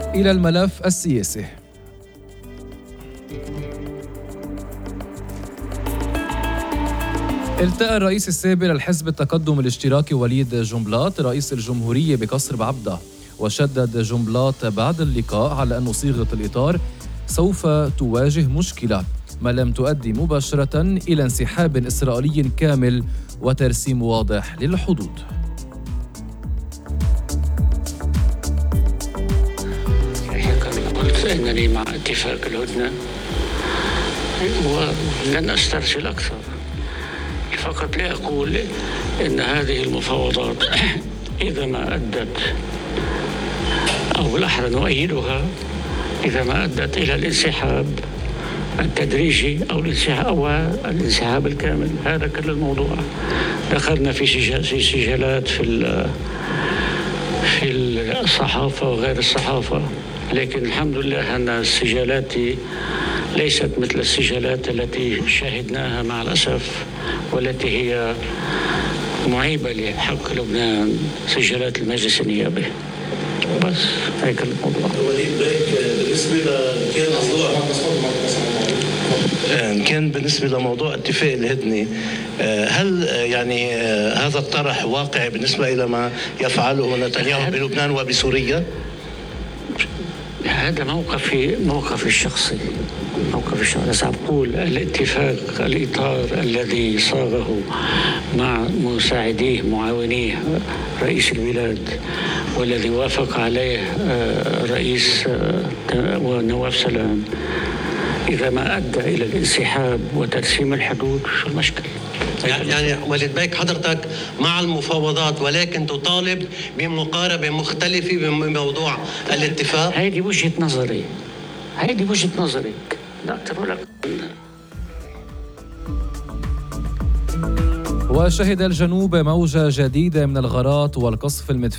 إلى الملف السياسي. التقى الرئيس السابق للحزب التقدم الاشتراكي وليد جنبلاط رئيس الجمهورية بقصر بعبدة، وشدد جنبلاط بعد اللقاء على أن صيغة الإطار سوف تواجه مشكلة ما لم تؤدي مباشرة إلى انسحاب إسرائيلي كامل وترسيم واضح للحدود. قلت أنني مع اتفاق الهدنة ولن أسترسل أكثر، فقط لا أقول أن هذه المفاوضات إذا ما أدت، أو بالأحرى نؤيدها، إذا ما أدت إلى الانسحاب التدريجي أو الانسحاب الكامل، هذا كل الموضوع. دخلنا في سجالات في الصحافة وغير الصحافة، لكن الحمد لله أن السجالات ليست مثل السجالات التي شاهدناها مع الأسف، والتي هي معيبة لحق لبنان، سجلات المجلس النيابي. بس هيك الموضوع. كان بالنسبة لموضوع اتفاق الهدنة، هل يعني هذا الطرح واقعي بالنسبة إلى ما يفعله نتنياهو بلبنان وبسوريا؟ هذا موقفي الشخصي. بس أقول الاتفاق، الإطار الذي صاغه مع مساعديه معاونيه رئيس البلاد، والذي وافق عليه رئيس نواف سلام، إذا ما أدى إلى الانسحاب وترسيم الحدود، شو المشكلة؟ يعني وليد بيك، حضرتك مع المفاوضات ولكن تطالب بمقاربة مختلفة بموضوع الاتفاق؟ هذه وجهة نظري. لا أكثر ولا أقل. وشهد الجنوب موجة جديدة من الغارات والقصف المدفعي